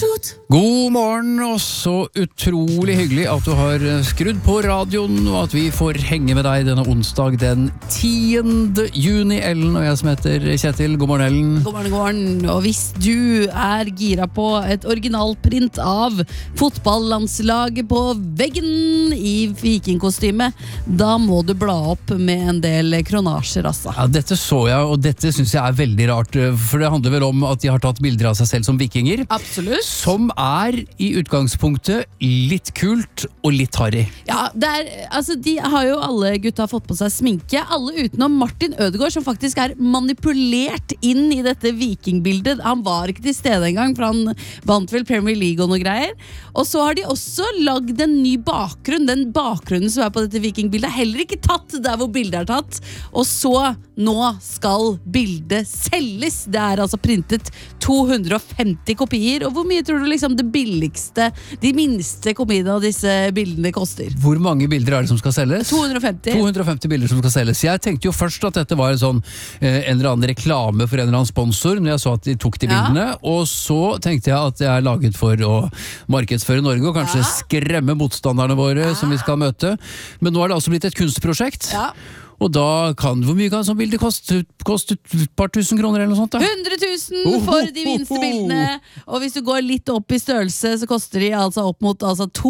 God morgen, og så utrolig hyggelig at du har skrudd på radioen, og at vi får henge med deg denne onsdag den 10. juni. Ellen og jeg som heter Kjetil. God morgen, Ellen. God morgen, god morgen. Og hvis du er gira på et originalprint av fotballandslaget på veggen i vikingkostyme, da må du bla opp med en del kronasjer, altså. Ja, dette så jeg, og dette synes jeg er veldig rart, for det handler vel om at de har tatt bilder av seg selv som vikinger. Absolutt. Som er i utgangspunktet litt kult og litt harry. Ja, altså de har jo alle gutta fått på seg sminke, alle utenom Martin Ødegaard, som faktisk er manipulert inn i dette vikingbildet. Han var ikke til stede engang, for han vant vel Premier League og noe greier. Og så har de også lagd en ny bakgrunn. Den bakgrunnen som er på dette vikingbildet er heller ikke tatt der hvor bildet er tatt. Og så, nå skal bildet selges. Det er altså printet 250 kopier, og hvor mye tror du liksom det billigste, de minste kopiene av disse bildene koster? Hvor mange bilder er det som skal selges? 250. 250 bilder som skal selges. Jeg tenkte jo først at dette var en eller annen reklame for en eller annen sponsor, når jeg så at de tok de bildene, og så tenkte jeg at jeg er laget for å markedsføre Norge, og kanskje skremme motstanderne våre som vi skal møte. Men nå er det altså blitt et kunstprosjekt. Ja. Og da hvor mye kan sånn bilde koste et par tusen kroner eller noe sånt da? 100 000 for de minste bildene. Og hvis du går litt opp i størrelse, så koster de altså opp mot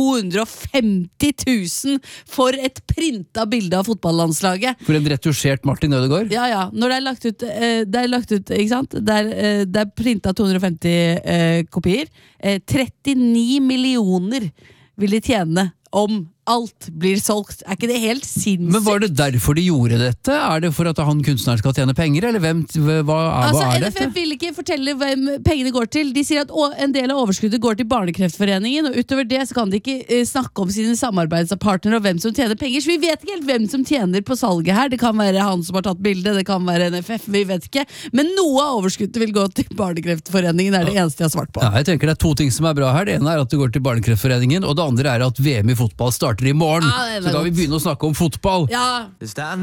250 000 for et printa bilde av fotballandslaget. For en retusjert Martin Ødegaard? Ja. Når det er lagt ut, ikke sant? Det er printa 250 kopier. 39 millioner vil de tjene om alt blir solgt. Er ikke det helt sinnssykt? Men var det derfor de gjorde dette? Er det for at han kunstneren skal tjene penger, eller hva er dette? NFF vil ikke fortelle hvem pengene går til. De sier at en del av overskuddet går til Barnekreftforeningen, og utover det så kan de ikke snakke om sine samarbeidspartnere og hvem som tjener penger, så vi vet ikke helt hvem som tjener på salget her. Det kan være han som har tatt bildet, det kan være NFF, vi vet ikke. Men noe av overskuddet vil gå til Barnekreftforeningen, er det eneste jeg har svart på. Ja, jeg tenker det er to ting som er bra her. Det ene er at det går til Barnekreftforeningen, og det andre er at VM i fotball starter i morgen. Så kan vi begynne å snakke om fotball. Ja.